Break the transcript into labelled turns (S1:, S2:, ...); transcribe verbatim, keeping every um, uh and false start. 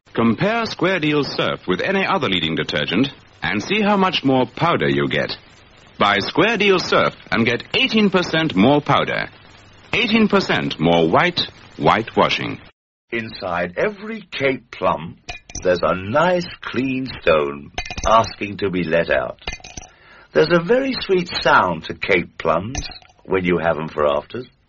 S1: Compare Square Deal Surf with any other leading detergent and see how much more powder you get. Buy Square Deal Surf and get eighteen percent more powder. eighteen percent more white, white washing.
S2: Inside every Cape plum, there's a nice clean stone asking to be let out. There's a very sweet sound to Cape plums when you have them for afters.